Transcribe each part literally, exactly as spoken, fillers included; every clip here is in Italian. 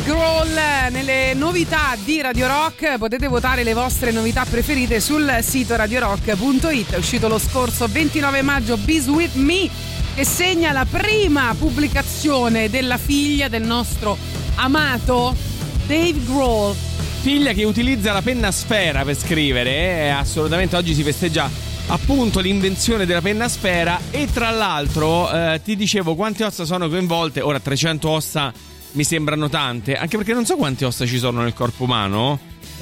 Grohl nelle novità di Radio Rock. Potete votare le vostre novità preferite sul sito radio rock punto it. È uscito lo scorso ventinove maggio Be With Me, che segna la prima pubblicazione della figlia del nostro amato Dave Grohl. Figlia che utilizza la penna sfera per scrivere, eh? Assolutamente oggi si festeggia appunto l'invenzione della penna sfera. E tra l'altro eh, ti dicevo quante ossa sono coinvolte. Ora trecento ossa mi sembrano tante, anche perché non so quante ossa ci sono nel corpo umano.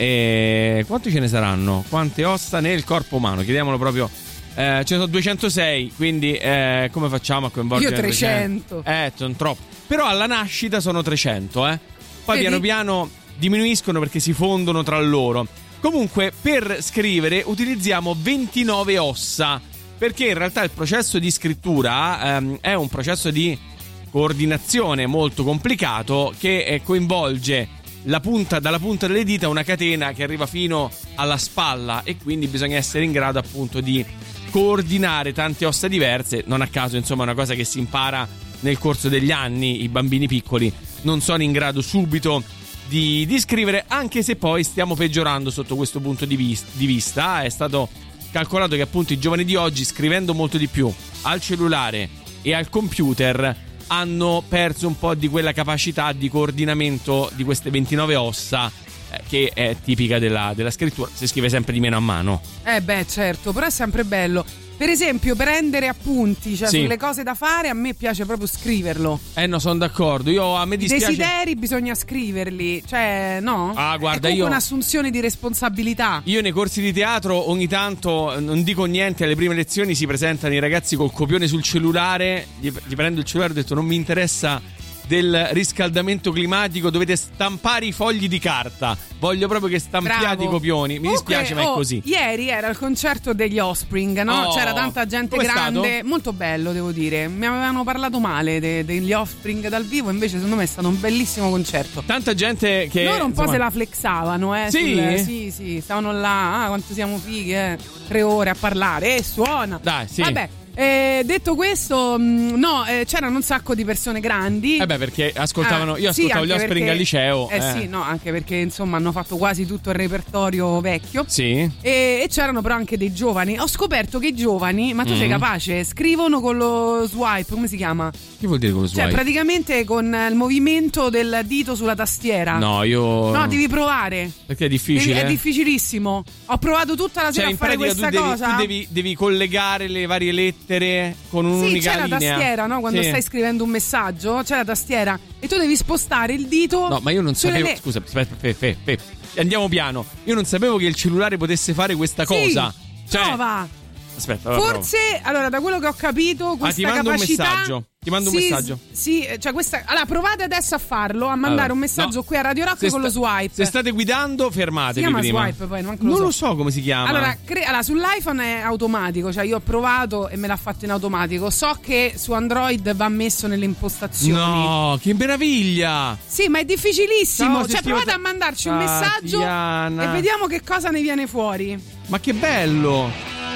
E quante ce ne saranno? Quante ossa nel corpo umano? Chiediamolo proprio. Eh, ce ne sono duecentosei, quindi eh, come facciamo a coinvolgere? Io trecento. Eh, sono troppo. Però alla nascita sono trecento, eh. Poi Vedi? piano piano diminuiscono perché si fondono tra loro. Comunque per scrivere utilizziamo ventinove ossa, perché in realtà il processo di scrittura ehm, è un processo di coordinazione molto complicato che eh, coinvolge la punta, dalla punta delle dita una catena che arriva fino alla spalla, e quindi bisogna essere in grado appunto di coordinare tante ossa diverse. Non a caso, insomma, è una cosa che si impara nel corso degli anni. I bambini piccoli non sono in grado subito di, di scrivere, anche se poi stiamo peggiorando sotto questo punto di, vis- di vista. È stato calcolato che appunto i giovani di oggi, scrivendo molto di più al cellulare e al computer, hanno perso un po' di quella capacità di coordinamento di queste ventinove ossa eh, che è tipica della, della scrittura. Si scrive sempre di meno a mano. Eh beh, certo, però è sempre bello. Per esempio, prendere appunti, cioè Sì. sulle cose da fare, a me piace proprio scriverlo. Eh no, sono d'accordo. Io a me I dispiace. desideri bisogna scriverli, cioè, no? Ah, guarda, è io un'assunzione di responsabilità. Io nei corsi di teatro ogni tanto, non dico niente, alle prime lezioni si presentano i ragazzi col copione sul cellulare. Gli, gli prendo il cellulare e ho detto: non mi interessa del riscaldamento climatico, dovete stampare i fogli di carta. Voglio proprio che stampiate Bravo. i copioni. Mi Comunque, dispiace, ma oh, è così. Ieri era il concerto degli Offspring, no? Oh, C'era tanta gente com'è grande, stato? molto bello, devo dire. Mi avevano parlato male de- degli Offspring dal vivo, invece secondo me è stato un bellissimo concerto. Tanta gente che Loro un po' insomma, se la flexavano, eh. Sì? sul- sì, sì, stavano là, ah, quanto siamo fighi, eh. Tre ore a parlare, e suona. Dai, sì. Vabbè. Eh, detto questo, mh, no, eh, c'erano un sacco di persone grandi. Eh beh, perché ascoltavano. Ah, Io sì, ascoltavo gli anche Offspring perché- al liceo. Eh, sì, no, anche perché insomma hanno fatto quasi tutto il repertorio vecchio. Sì. E, e c'erano però anche dei giovani. Ho scoperto che i giovani, ma tu Mm. sei capace, scrivono con lo swipe, come si chiama? Che vuol dire con lo Cioè, swipe? praticamente con il movimento del dito sulla tastiera. No, io. No, devi provare. Perché è difficile. Devi- è difficilissimo. Ho provato tutta la Cioè, sera in a fare pratica tu questa devi, cosa. tu devi, devi collegare le varie lettere con Sì, un'unica c'è la linea. tastiera, no? Quando Sì. stai scrivendo un messaggio, c'è la tastiera e tu devi spostare il dito. No, ma io non sulle sapevo. le- Scusa, aspetta, fe, fe, fe. Andiamo piano. Io non sapevo che il cellulare potesse fare questa Sì, cosa. Cioè, prova. aspetta, allora Forse, allora, da quello che ho capito, questa Ah, ti mando un capacità. messaggio. Ti mando un Sì, messaggio. Sì, cioè questa. Allora, provate adesso a farlo, a mandare Allora, un messaggio no. qui a Radio Rock Se con lo sta- swipe. Se state guidando, Si fermatevi chiama prima. swipe, poi manco lo Non so. lo so come si chiama. Allora, cre- allora, sull'iPhone è automatico, cioè io ho provato e me l'ha fatto in automatico. So che su Android va messo nelle impostazioni. No, che meraviglia! Sì, ma è difficilissimo. Ciao, se cioè, scrivo- provate a mandarci un messaggio Tatiana. e vediamo che cosa ne viene fuori. Ma che bello!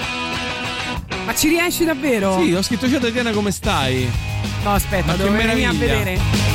Ma ci riesci davvero? Sì, ho scritto: ciao Tatiana, come stai? No, aspetta, Ma che devo venire a meraviglia. vedere.